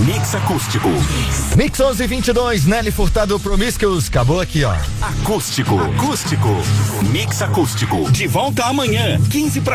Mix acústico. Mix 1122, Nelly Furtado, Promiscuous. Acabou aqui, ó. Acústico. Mix acústico. De volta amanhã, 15 para